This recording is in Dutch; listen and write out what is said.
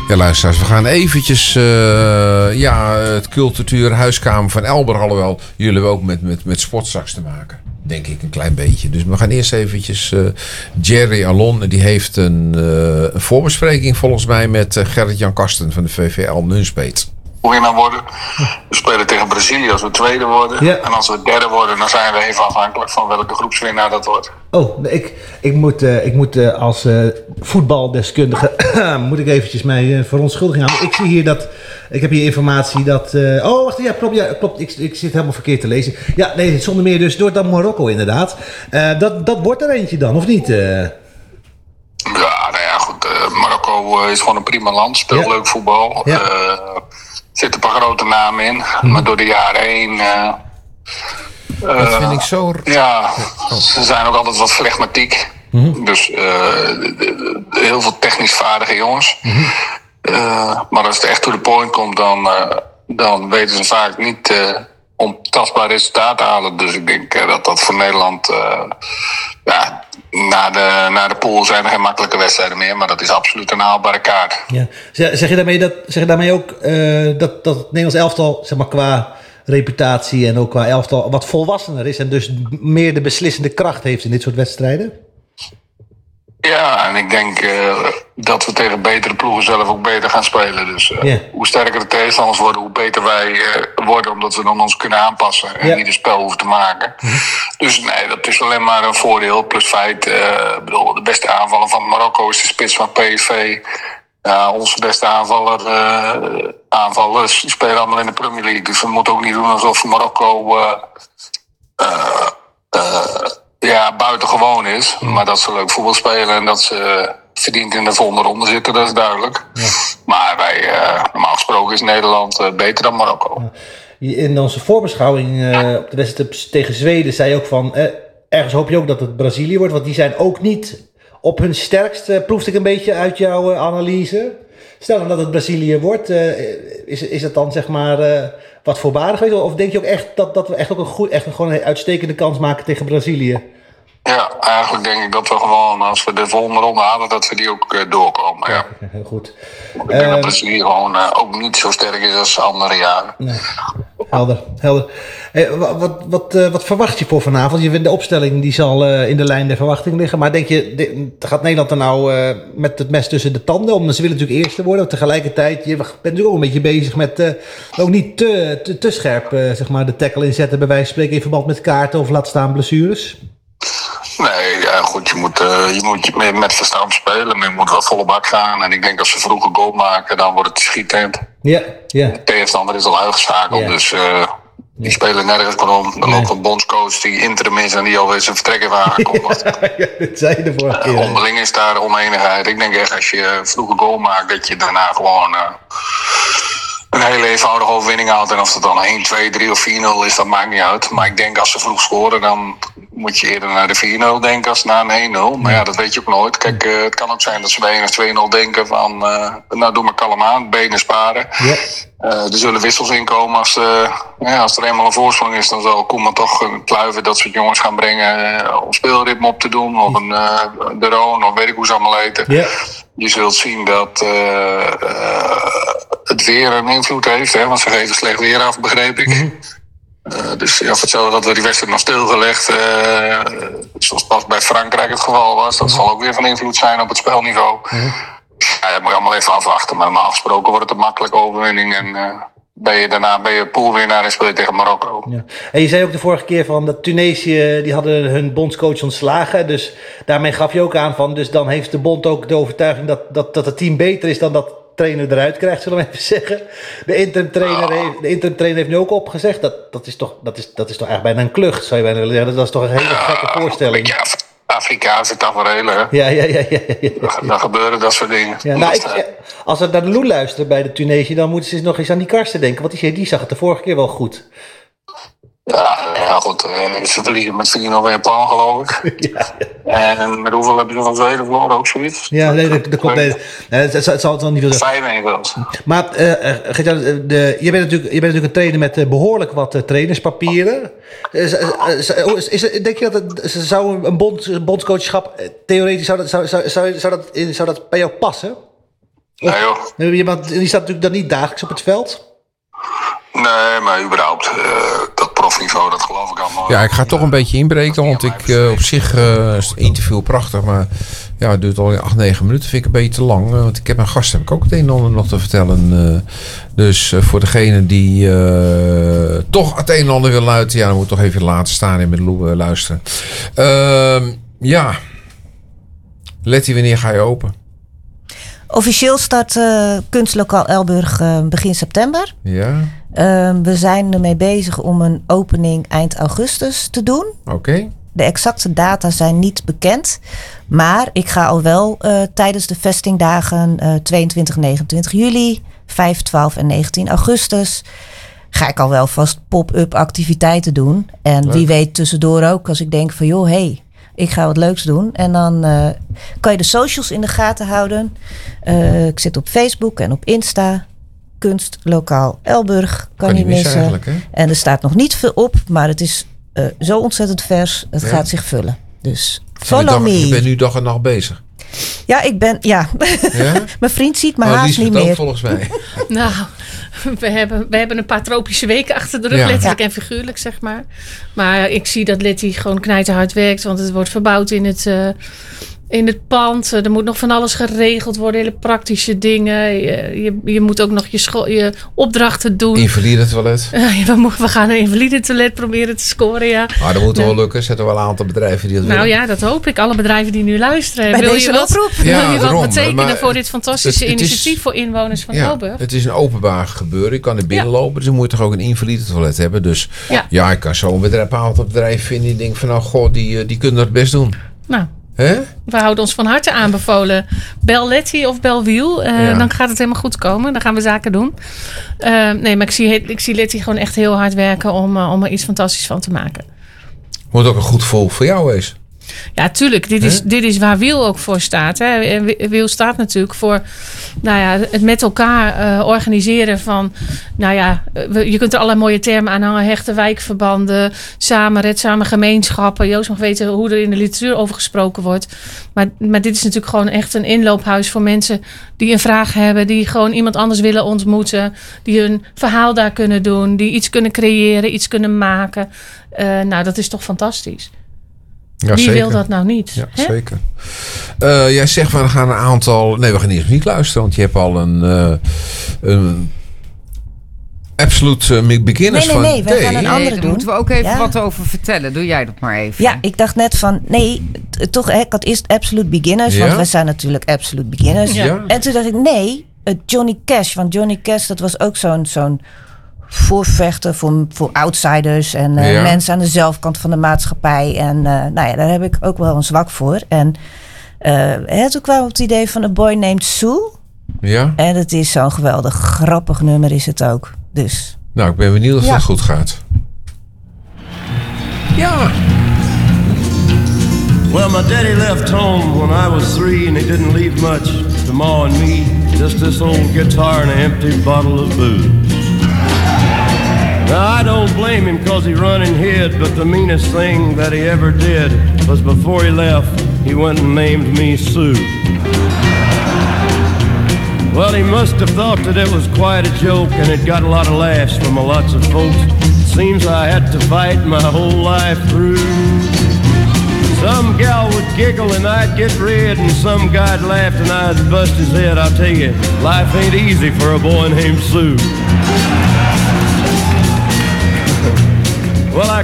Ja, luisteraars, we gaan eventjes het cultuur huiskamer van Elber, alhoewel jullie hebben ook met sport straks te maken. Denk ik een klein beetje. Dus we gaan eerst eventjes Jerry Alon, die heeft een voorbespreking volgens mij met Gerrit-Jan Karsten van de VVL Nunspeet. Winnaar worden. We spelen tegen Brazilië als we tweede worden. Ja. En als we derde worden, dan zijn we even afhankelijk van welke groepswinnaar dat wordt. Oh, ik moet als voetbaldeskundige moet ik eventjes mij verontschuldigen. Ik zie hier dat, ik heb hier informatie dat... wacht, ja, klopt. Ik zit helemaal verkeerd te lezen. Ja, nee, zonder meer dus door dan Marokko inderdaad. Dat wordt er eentje dan, of niet? Ja, nou ja, goed. Marokko is gewoon een prima land. Speelt leuk voetbal. Ja. Er zitten een paar grote namen in. Maar door de jaren heen... dat vind ik zo... Ja, ze zijn ook altijd wat flegmatiek. Dus heel veel technisch vaardige jongens. Maar als het echt to the point komt, dan weten ze vaak niet ontastbaar resultaat te halen. Dus ik denk dat voor Nederland... Na de pool zijn er geen makkelijke wedstrijden meer, maar dat is absoluut een haalbare kaart. Ja. Zeg je daarmee ook dat het Nederlands elftal, zeg maar, qua reputatie en ook qua elftal wat volwassener is en dus meer de beslissende kracht heeft in dit soort wedstrijden? Ja, en ik denk dat we tegen betere ploegen zelf ook beter gaan spelen. Dus hoe sterker de tegenstanders worden, hoe beter wij worden, omdat we dan ons kunnen aanpassen en niet een spel hoeven te maken. Dus nee, dat is alleen maar een voordeel. Plus feit, de beste aanvaller van Marokko is de spits van PSV. Onze beste aanvallers spelen allemaal in de Premier League. Dus we moeten ook niet doen alsof Marokko buitengewoon is. Maar dat ze leuk voetbal spelen en dat ze verdiend in de volgende ronde zitten, dat is duidelijk. Ja. Maar normaal gesproken is Nederland beter dan Marokko. In onze voorbeschouwing op de wedstrijd tegen Zweden zei je ook van... ergens hoop je ook dat het Brazilië wordt, want die zijn ook niet op hun sterkst. Proefde ik een beetje uit jouw analyse. Stel dan dat het Brazilië wordt, is het dan zeg maar wat voorbarig geweest? Of denk je ook echt dat we echt ook gewoon een uitstekende kans maken tegen Brazilië? Ja, eigenlijk denk ik dat we gewoon, als we de volgende ronde halen, dat we die ook doorkomen. Ja. Heel goed. Ik denk dat Brazilië gewoon ook niet zo sterk is als andere jaren. Nee. Helder. Wat verwacht je voor vanavond? Je vindt de opstelling die zal in de lijn der verwachting liggen. Maar denk je, gaat Nederland er nou met het mes tussen de tanden? Omdat ze willen natuurlijk eerste worden. Tegelijkertijd, je bent natuurlijk ook een beetje bezig met ook niet te scherp zeg maar, de tackle inzetten. Bij wijze van spreken in verband met kaarten of laat staan blessures. Nee, ja goed, je moet met verstand spelen, maar je moet wel volle bak gaan. En ik denk als ze vroeg een goal maken, dan wordt het schietent. Ja. De tegenstander is al uitgeschakeld, dus die spelen nergens meer om. Dan loopt een bondscoach die interim is en die alweer zijn vertrek heeft aangekondigd. Ja, dat zei je de vorige keer. Onderling is daar oneenigheid. Ik denk echt als je vroeg een goal maakt, dat je daarna gewoon... een hele eenvoudige overwinning haalt. En of dat dan 1, 2, 3 of 4-0 is, dat maakt niet uit. Maar ik denk als ze vroeg scoren, dan moet je eerder naar de 4-0 denken als naar een 1-0. Maar ja, dat weet je ook nooit. Kijk, het kan ook zijn dat ze bij 1 of 2-0 denken van... doe maar kalm aan, benen sparen. Ja. Er zullen wissels inkomen als er eenmaal een voorsprong is. Dan zal Koeman toch een Kluivert dat soort jongens gaan brengen... om speelritme op te doen. Of een De Roon, of weet ik hoe ze allemaal eten. Ja. Je zult zien dat het weer een invloed heeft. Hè, want ze geven slecht weer af, begreep ik. Mm-hmm. Dus voor hetzelfde dat we die wedstrijd nog stilgelegd. Zoals pas bij Frankrijk het geval was. Dat zal ook weer van invloed zijn op het spelniveau. Mm-hmm. Ja, dat moet je allemaal even afwachten. Maar normaal gesproken wordt het een makkelijke overwinning. En ben je poolwinnaar en speel je tegen Marokko. Ja. En je zei ook de vorige keer van dat Tunesië, die hadden hun bondscoach ontslagen. Dus daarmee gaf je ook aan van, dus dan heeft de bond ook de overtuiging dat het team beter is dan dat trainer eruit krijgt, zullen we even zeggen. De interim trainer heeft nu ook opgezegd. Dat is toch eigenlijk bijna een klucht, zou je bijna willen zeggen. Dat is toch een hele gekke voorstelling. Ja, Afrikaanse tafereelen. Ja. Dan gebeuren dat soort dingen. Ja, als we naar de Lou luisteren bij de Tunesië, dan moeten ze nog eens aan die Karsten denken. Want die zag het de vorige keer wel goed. Ja, goed. Ze verliezen met 4-0 bij Japan, geloof ik. Ja. En met hoeveel hebben ze van Zweden verloren? Ook zoiets? Ja, nee, dat klopt. Het zal het wel niet veel zeggen. 5-1 wel eens. Maar je bent natuurlijk een trainer met behoorlijk wat trainerspapieren. Denk je dat zou een bondscoachschap theoretisch zou dat bij jou passen? Nee joh. Die staat natuurlijk dan niet dagelijks op het veld. Nee, maar überhaupt, dat profniveau, dat geloof ik allemaal. Ja, ik ga toch een beetje inbreken, want ik op zich is het interview prachtig, maar ja, het duurt al 8-9 minuten, vind ik een beetje te lang. Want ik heb mijn gast, heb ik ook het een en ander nog te vertellen. Dus voor degene die toch het een en ander wil luisteren, ja, dan moet toch even laten staan en met Lou luisteren. Ja, Letty, wanneer ga je open? Officieel start Kunstlokaal Elburg begin september. Ja. We zijn ermee bezig om een opening eind augustus te doen. Oké. De exacte data zijn niet bekend. Maar ik ga al wel tijdens de vestingdagen 22, 29 juli, 5, 12 en 19 augustus... ga ik al wel vast pop-up activiteiten doen. En leuk. Wie weet tussendoor ook als ik denk van joh, hey, ik ga wat leuks doen. En dan kan je de socials in de gaten houden. Ik zit op Facebook en op Insta. Kunstlokaal Elburg. Kan niet missen. Eigenlijk, hè? En er staat nog niet veel op, maar het is zo ontzettend vers. Het gaat zich vullen. Dus follow me. Je bent nu dag en nacht bezig. Ja, ik ben... Ja. Mijn vriend ziet me haast niet meer. Ook volgens mij. Nou, we hebben een paar tropische weken achter de rug. Ja. Letterlijk en figuurlijk, zeg maar. Maar ik zie dat Letty gewoon knijterhard werkt. Want het wordt verbouwd in het pand. Er moet nog van alles geregeld worden. Hele praktische dingen. Je moet ook nog je opdrachten doen. Invalide toilet. We gaan een invalide toilet proberen te scoren, ja. Maar dat moet wel lukken. Zetten wel een aantal bedrijven die dat willen. Nou ja, dat hoop ik. Alle bedrijven die nu luisteren. Bij Wil deze je oproep? Ja, wat daarom. betekenen Maar voor dit fantastische het is- initiatief voor inwoners van Elburg? Het is een openbaar gebeuren. Je kan er binnenlopen. Dus dan moet je toch ook een invalide toilet hebben. Dus ja, ik kan zo een aantal bedrijven vinden die denken van nou, goh, die kunnen dat best doen. Nou, Hè? we houden ons van harte aanbevolen. Bel Letty of bel Wiel. Dan gaat het helemaal goed komen. Dan gaan we zaken doen. Nee, maar ik zie Letty gewoon echt heel hard werken om er iets fantastisch van te maken. Moet ook een goed volk voor jou wezen. Ja, tuurlijk. Dit is waar Wiel ook voor staat. Hè. Wiel staat natuurlijk voor het met elkaar organiseren van... je kunt er allerlei mooie termen aan hangen. Hechte wijkverbanden, redzame gemeenschappen. Joost mag weten hoe er in de literatuur over gesproken wordt. Maar dit is natuurlijk gewoon echt een inloophuis voor mensen die een vraag hebben. Die gewoon iemand anders willen ontmoeten. Die hun verhaal daar kunnen doen. Die iets kunnen creëren, iets kunnen maken. Dat is toch fantastisch. Ja, Wie zeker. wil dat nou niet? Ja, hè? zeker. Jij zegt we gaan een aantal... Nee, we gaan eerst niet luisteren. Want je hebt al een absolute beginners van... Nee, we gaan een andere daar doen. moeten we ook even Ja. wat over vertellen. Doe jij dat maar even. Ja, ik dacht net van, toch, ik had eerst Absolute Beginners, Ja. want wij zijn natuurlijk Absolute Beginners. Ja. En toen dacht ik, nee, Johnny Cash, want Johnny Cash, dat was ook zo'n voorvechter voor outsiders en mensen aan de zelfkant van de maatschappij. En daar heb ik ook wel een zwak voor. En toen kwam op het idee van A Boy Named Sue. Ja? En het is zo'n geweldig grappig nummer is het ook. Dus... Nou, ik ben benieuwd of het goed gaat. Ja. Well, my daddy left home when I was 3, and he didn't leave much to Ma and me. Just this old guitar and an empty bottle of booze. Now, I don't blame him 'cause he run and hid, but the meanest thing that he ever did was before he left, he went and named me Sue. Well, he must have thought that it was quite a joke, and it got a lot of laughs from lots of folks. Seems I had to fight my whole life through. Some gal would giggle and I'd get red, and some guy'd laugh and I'd bust his head. I'll tell you, life ain't easy for a boy named Sue. Well, I